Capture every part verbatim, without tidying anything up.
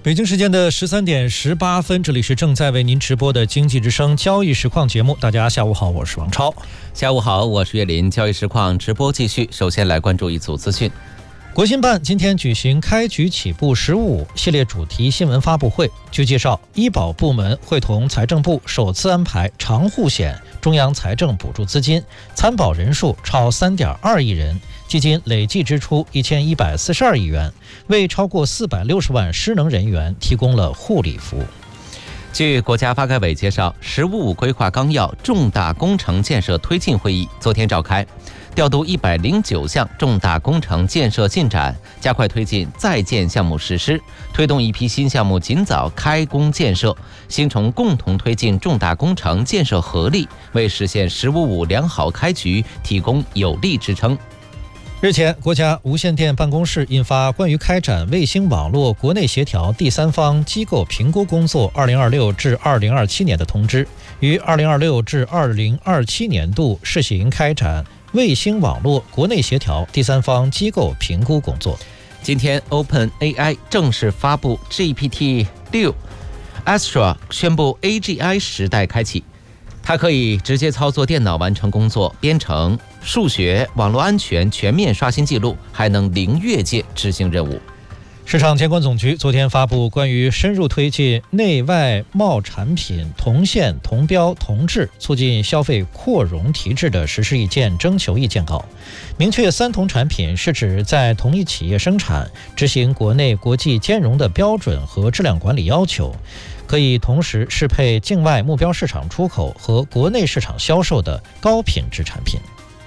北京时间的十三点十八分，这里是正在为您直播的经济之声交易实况节目。大家下午好，我是王超。 下午好，我是岳林。交易实况直播继续，首先来关注一组资讯。 国新办今天举行开局起步“十五五”系列主题新闻发布会。据介绍，医保部门会同财政部首次安排长护险中央财政补助资金，参保人数超三点二亿人，基金累计支出一千一百四十二亿元，为超过四百六十万失能人员提供了护理服务。 据国家发改委介绍，“十五五”规划纲要重大工程建设推进会议昨天召开，调度一百零九项重大工程建设进展，加快推进在建项目实施，推动一批新项目尽早开工建设，形成共同推进重大工程建设合力，为实现“十五五”良好开局提供有力支撑。 日前，国家无线电办公室印发关于开展卫星网络国内协调第三方机构评估工作二零二六至二零二七年的通知，于二零二六至二零二七年度试行开展卫星网络国内协调第三方机构评估工作。 今天 OpenAI 正式发布 G P T 六 Astra 宣布 A G I 时代开启，它可以直接操作电脑完成工作，编程、数学、网络安全全面刷新记录，还能零越界执行任务。 市场监管总局昨天发布关于深入推进内外贸产品同线同标同质，促进消费扩容提质的实施意见征求意见稿，明确三同产品是指在同一企业生产，执行国内国际兼容的标准和质量管理要求，可以同时适配境外目标市场出口和国内市场销售的高品质产品。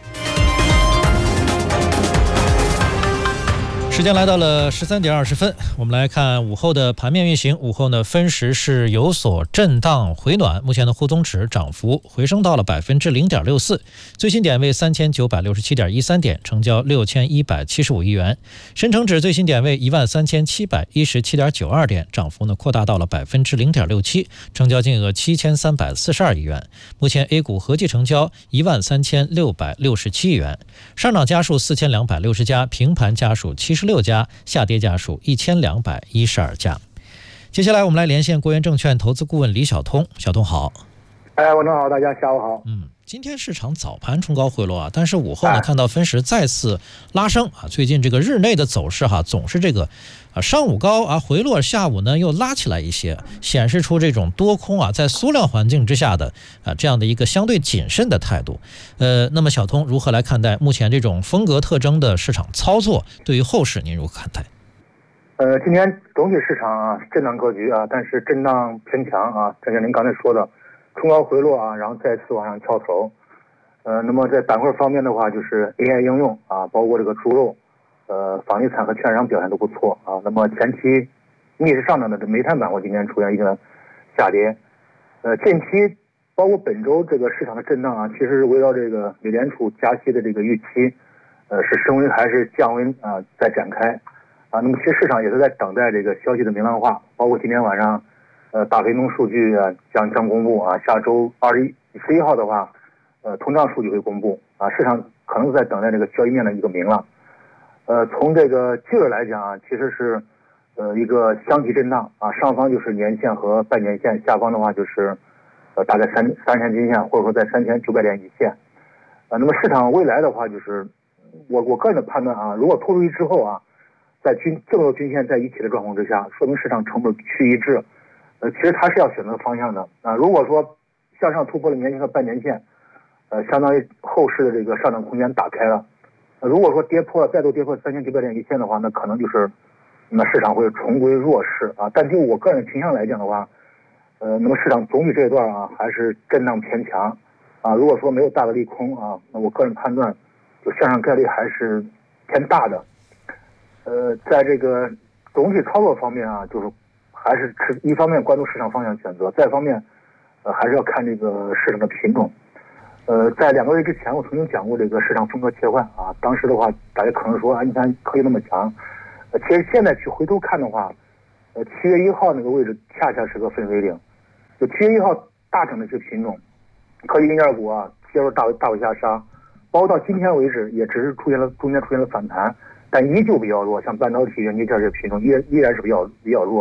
时间来到了十三点二十分，我们来看午后的盘面运行。午后呢，分时是有所震荡回暖，目前的沪综指涨幅回升到了百分之零点六四，最新点位三千九百六十七点一三点，成交六千一百七十五亿元。深成指最新点位一万三千七百一十七点九二点，涨幅呢扩大到了百分之零点六七，成交金额七千三百四十二亿元。目前 A 股合计成交一万三千六百六十七亿元，上涨家数四千两百六十家，平盘家数七十六家，下跌家数一千两百一十二家。接下来我们来连线国元证券投资顾问李晓通。小通好。 哎，晚上好，大家下午好。 嗯，今天市场早盘冲高回落啊，但是午后呢，看到分时再次拉升啊。最近这个日内的走势哈，总是这个啊上午高啊回落，下午呢又拉起来一些，显示出这种多空啊在缩量环境之下的啊这样的一个相对谨慎的态度。呃，那么小通如何来看待目前这种风格特征的市场操作？对于后市您如何看待？ 呃，今天总体市场啊震荡格局啊，但是震荡偏强啊，正像您刚才说的，冲高回落啊，然后再次往上跳头。呃，那么在板块方面的话，就是 A I 应用啊，包括这个猪肉、呃房地产和券商表现都不错啊。那么前期逆势上涨的煤炭板块今天出现一个下跌。呃，近期包括本周这个市场的震荡啊，其实围绕这个美联储加息的这个预期，呃是升温还是降温啊，在展开。啊，那么其实市场也是在等待这个消息的明朗化，包括今天晚上，呃，大非农数据啊将将公布啊，下周二十一十一号的话，呃，通胀数据会公布啊，市场可能是在等待这个交易面的一个明朗。呃，从这个技术来讲啊，其实是呃一个箱体震荡啊，上方就是年线和半年线，下方的话就是呃大概三三天均线，或者说在三千九百点一线。啊，那么市场未来的话，就是我我个人的判断啊，如果突出去之后啊。在均这么多均线在一起的状况之下，说明市场成本趋一致。呃，其实它是要选择方向的啊。如果说向上突破了年线和半年线，呃，相当于后市的这个上涨空间打开了。呃、如果说跌破了，再度跌破三千九百点一线的话，那可能就是那市场会重归弱势啊。但就我个人倾向来讲的话，呃，那么市场总体这一段啊还是震荡偏强啊。如果说没有大的利空啊，那我个人判断就向上概率还是偏大的。呃，在这个总体操作方面啊，就是还是持一方面关注市场方向选择，再一方面，呃，还是要看这个市场的品种。呃，在两个月之前，我曾经讲过这个市场风格切换啊，当时的话，大家可能说啊，你看可以那么强，呃，其实现在去回头看的话，呃，七月一号那个位置恰恰是个分水岭，就七月一号大涨的这些品种，科技零件股啊，接入大大尾下杀，包括到今天为止，也只是出现了中间出现了反弹。但依旧比较弱，像半导体、元器件这些品种依依然是比较比较弱，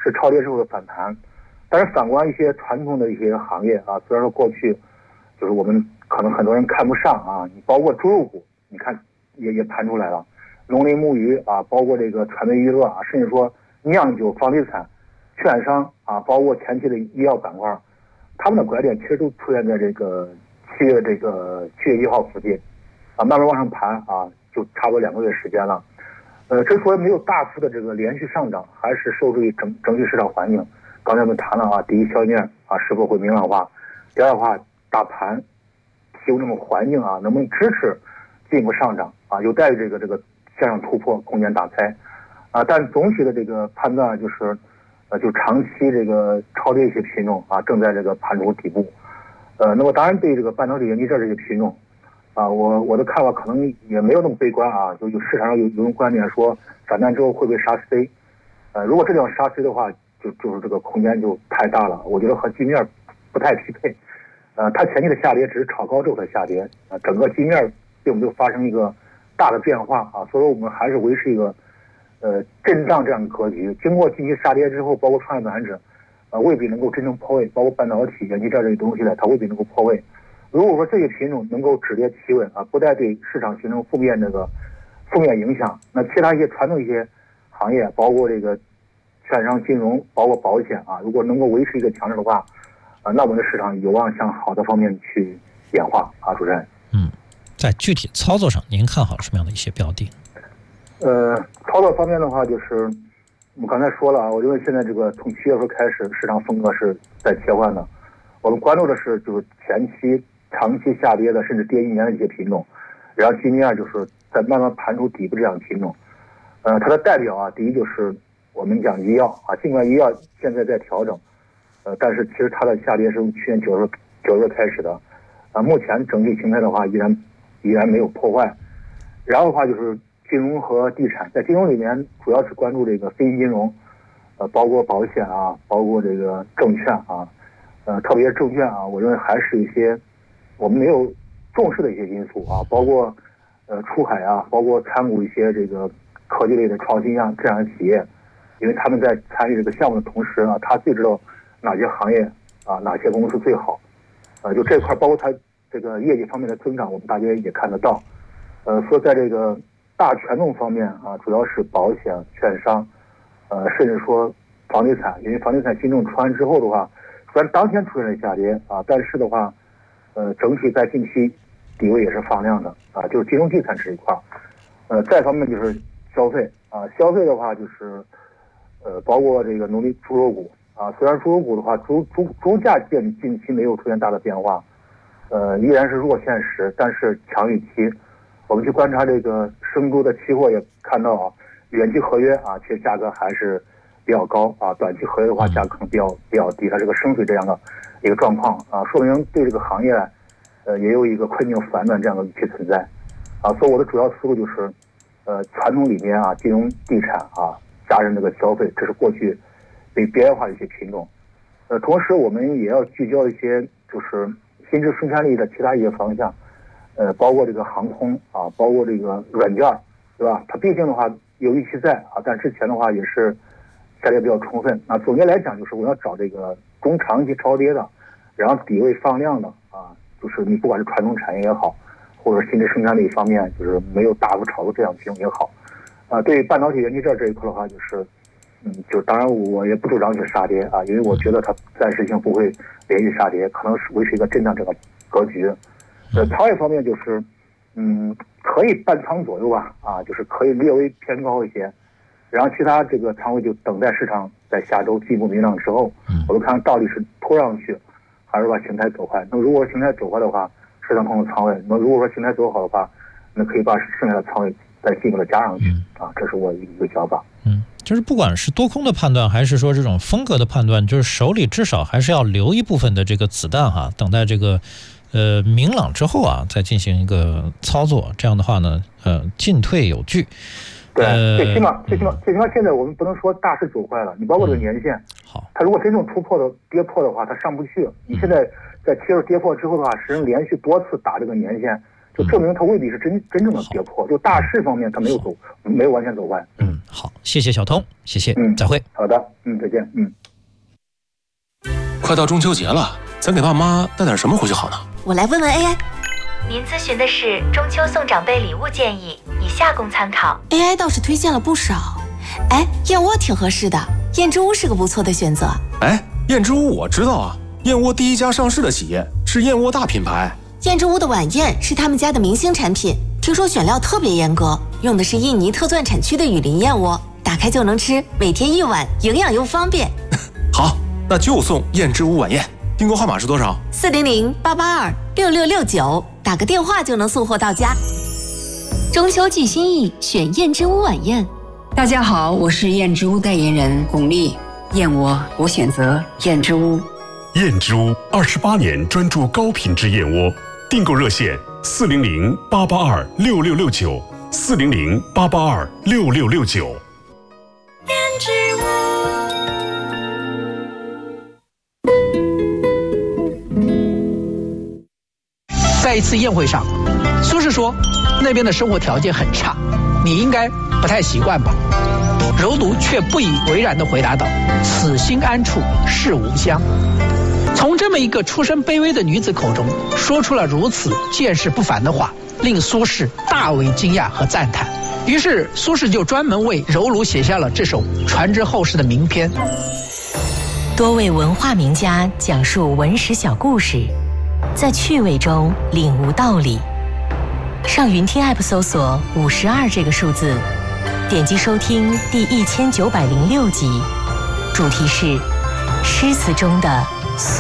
是超跌之后的反弹。但是反观一些传统的一些行业啊，虽然说过去就是我们可能很多人看不上啊，你包括猪肉股，你看也也盘出来了，农林牧渔啊，包括这个传媒娱乐啊，甚至说酿酒、房地产、券商啊，包括前期的医药板块，他们的拐点其实都出现在这个七月这个七月一号附近啊，慢慢往上盘啊，就差不多两个月时间了。呃，之所以没有大幅的这个连续上涨，还是受制于整整体市场环境。刚才我们谈了啊，第一，消息面啊是否会明朗化；第二的话，大盘提供这种环境啊，能不能支持进一步上涨啊？有待于这个这个向上突破空间打开啊。但总体的这个判断就是，呃，就长期这个超跌一些品种啊，正在这个盘出底部。呃，那么当然对这个半导体元器件这些品种啊，我我的看法可能也没有那么悲观啊。就有市场上有有种观点说，反弹之后会不会杀 C？ 呃，如果这种杀 C 的话，就就是这个空间就太大了，我觉得和基面不太匹配。呃，它前期的下跌只是炒高之后的下跌，啊、呃，整个基面并没有发生一个大的变化啊，所以我们还是维持一个呃震荡这样的格局。经过近期下跌之后，包括创业板指，呃，未必能够真正破位，包括半导体、元器件这些东西呢，它未必能够破位。如果说这些品种能够止跌企稳啊，不再对市场形成负面这个负面影响，那其他一些传统一些行业，包括这个券商、金融，包括保险啊，如果能够维持一个强势的话，啊，那我们的市场有望向好的方面去演化啊，主持人。 嗯，在具体操作上，您看好什么样的一些标的？ 呃，操作方面的话，就是我们刚才说了啊，我认为现在这个从七月份开始，市场风格是在切换的。我们关注的是就是前期、长期下跌的，甚至跌一年的一些品种，然后今年就是在慢慢盘出底部这样的品种。呃，它的代表啊，第一就是我们讲医药啊，尽管医药现在在调整，呃，但是其实它的下跌是从去年九月九月开始的，啊，目前整体形态的话依然依然没有破坏。然后的话就是金融和地产，在金融里面主要是关注这个非金融，呃，包括保险啊，包括这个证券啊，呃，特别是证券啊，我认为还是一些我们没有重视的一些因素啊，包括呃出海啊，包括参股一些这个科技类的创新啊这样的企业。因为他们在参与这个项目的同时啊，他最知道哪些行业啊，哪些公司最好，呃，就这块包括它这个业绩方面的增长，我们大家也看得到。呃，说在这个大权重方面啊，主要是保险、券商，呃，甚至说房地产，因为房地产新政出完之后的话，虽然当天出现了下跌啊，但是的话，呃，整体在近期底位也是放量的啊，就是金融地产这一块。呃，再方面就是消费啊，消费的话就是。呃，包括这个农历猪肉股啊，虽然猪肉股的话，猪猪猪价近近期没有出现大的变化，呃，依然是弱现实，但是强预期。我们去观察这个生猪的期货，也看到啊，远期合约啊，其实价格还是比较高啊，短期合约的话，价格可能比较比较低，它是个升水这样的一个状况啊，说明对这个行业，呃，也有一个困境反转这样的预期存在啊。所以我的主要思路就是，呃，传统里面啊，金融、地产啊。加上这个消费，这是过去被边缘化的一些品种。呃，同时我们也要聚焦一些就是新质生产力的其他一些方向，呃，包括这个航空啊，包括这个软件，对吧？它毕竟的话有预期在啊，但之前的话也是下跌比较充分。那总结来讲，就是我要找这个中长期超跌的，然后底位放量的啊，就是你不管是传统产业也好，或者新质生产力方面，就是没有大幅炒作这样品种也好。啊，对于半导体元器件这一块的话，就是，嗯，就当然我也不主张去杀跌啊，因为我觉得它暂时性不会连续杀跌，可能是维持一个震荡这个格局。呃，仓位方面就是，嗯，可以半仓左右吧，啊，就是可以略微偏高一些，然后其他这个仓位就等待市场在下周进一步明朗之后，我们看到底是拖上去，还是把形态走坏。那么如果形态走坏的话，适当控制仓位；那么如果说形态走好的话，那可以把剩下的仓位再进一步的加上去啊，这是我一个想法。 嗯，就是不管是多空的判断，还是说这种风格的判断，就是手里至少还是要留一部分的这个子弹哈，等待这个呃明朗之后啊，再进行一个操作。这样的话呢，呃，进退有据。 对，最起码最起码最起码现在我们不能说大势走坏了。你包括这个年线， 嗯、好， 它如果真正突破的跌破的话，它上不去。你现在在切入跌破之后的话，实际上连续多次打这个年线。 就证明它未必是真真正的跌破，就大势方面它没有走，没有完全走歪。 嗯，好，谢谢小通，谢谢， 嗯， 再会。 好的，嗯，再见，嗯。 快到中秋节了，咱给爸妈带点什么回去好呢？ 我来问问 A I。 您咨询的是中秋送长辈礼物建议，以下供参考。 A I 倒是推荐了不少，哎，燕窝挺合适的，燕之屋是个不错的选择。 哎，燕之屋我知道啊，燕窝第一家上市的企业是燕窝大品牌。 燕之屋的晚宴是他们家的明星产品，听说选料特别严格，用的是印尼特钻产区的雨林燕窝，打开就能吃，每天一碗，营养又方便。 好，那就送燕之屋晚宴。订购号码是多少？ 四零零八八二六六六九，打个电话就能送货到家。 中秋寄心意，选燕之屋晚宴。 大家好，我是燕之屋代言人巩俐。燕窝，我选择燕之屋。 燕之屋二十八年专注高品质燕窝，订购热线四零零八八二六六六九，四零零八八二六六六九。 燕之屋。 在一次宴会上，苏轼说那边的生活条件很差，你应该不太习惯吧？柔奴却不以为然地回答道：此心安处是吾乡。从这么一个出身卑微的女子口中说出了如此见识不凡的话，令苏轼大为惊讶和赞叹。于是苏轼就专门为柔奴写下了这首传之后世的名篇。 多位文化名家讲述文史小故事，在趣味中领悟道理。上云听 App 搜索五十二这个数字，点击收听第一千九百零六集，主题是诗词中的